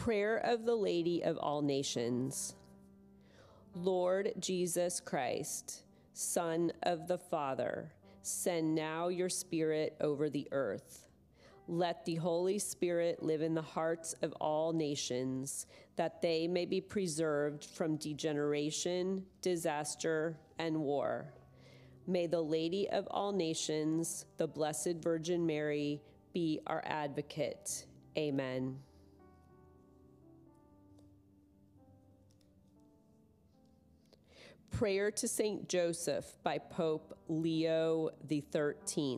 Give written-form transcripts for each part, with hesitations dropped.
Prayer of the Lady of all Nations. Lord Jesus Christ, Son of the Father, send now your Spirit over the earth. Let the Holy Spirit live in the hearts of all nations, that they may be preserved from degeneration, disaster, and war. May the Lady of all Nations, the Blessed Virgin Mary, be our advocate. Amen. Prayer to Saint Joseph by Pope Leo XIII.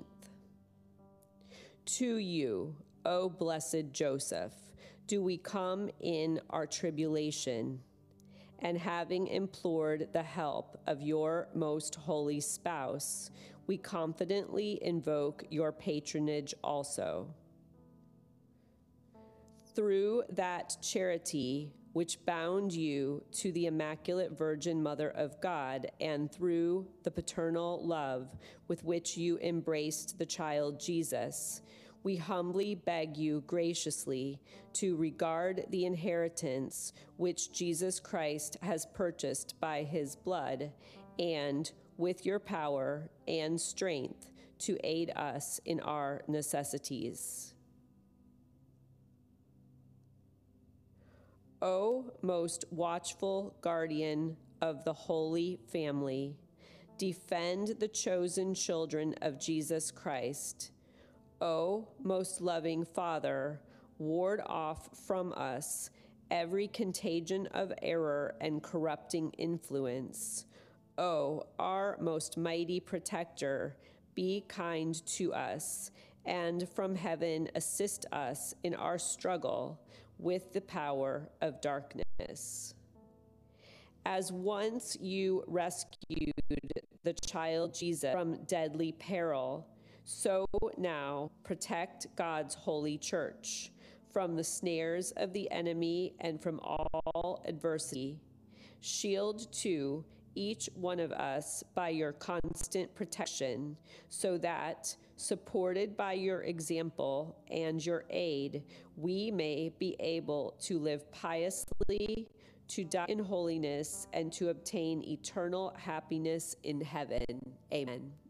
To you, O blessed Joseph, do we come in our tribulation, and having implored the help of your most holy spouse, we confidently invoke your patronage also. Through that charity which bound you to the Immaculate Virgin Mother of God, and through the paternal love with which you embraced the child Jesus, we humbly beg you graciously to regard the inheritance which Jesus Christ has purchased by his blood, and with your power and strength to aid us in our necessities. O most watchful guardian of the Holy Family, defend the chosen children of Jesus Christ. O most loving Father, ward off from us every contagion of error and corrupting influence. O our most mighty protector, be kind to us, and from heaven assist us in our struggle with the power of darkness. As once you rescued the child Jesus from deadly peril, so now protect God's holy church from the snares of the enemy and from all adversity. Shield too each one of us by your constant protection, so that, supported by your example and your aid, we may be able to live piously, to die in holiness, and to obtain eternal happiness in heaven. Amen.